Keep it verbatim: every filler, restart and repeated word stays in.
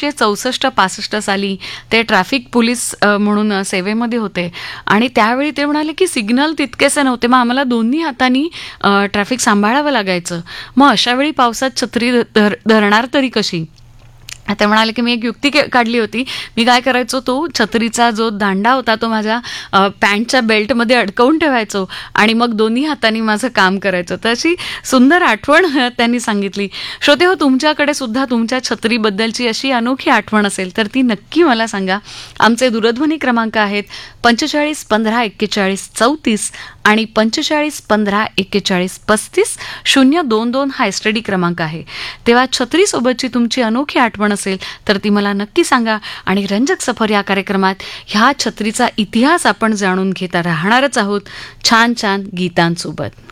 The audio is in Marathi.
एकोणीसशे चौसष्ट पासष्ट साली ते ट्रॅफिक पोलीस अ, म्हणून अ, सेवेमध्ये होते आणि त्यावेळी ते म्हणाले की सिग्नल तितकेसे नव्हते, मग आम्हाला दोन्ही हातांनी अ, ट्रॅफिक सांभाळावं लागायचं. मग अशा वेळी पावसात छत्री धर धरणार तरी कशी? ते म्हणाले की मी एक युक्ती के- काढली होती. मी काय करायचो, तो छत्रीचा जो दांडा होता तो माझ्या अ, पॅन्टच्या बेल्टमध्ये अडकवून ठेवायचो आणि मग दोन्ही हातांनी माझं काम करायचो. तर अशी सुंदर आठवण अ, त्यांनी सांगितली. श्रोते हो, तुमच्याकडे सुद्धा तुमच्या छत्रीबद्दलची अशी अनोखी आठवण असेल तर ती नक्की मला सांगा. आमचे दूरध्वनी क्रमांक आहेत पंचेचाळीस पंधरा एक्केचाळीस चौतीस आणि पंचेचाळीस पंधरा एक्केचाळीस पस्तीस. शून्य दोन दोन हा एस टी डी क्रमांक आहे. तेव्हा छत्रीसोबतची तुमची अनोखी आठवण असेल तर ती मला नक्की सांगा. आणि रंजक सफर या कार्यक्रमात ह्या छत्रीचा इतिहास आपण जाणून घेता राहणारच आहोत छान छान गीतांसोबत.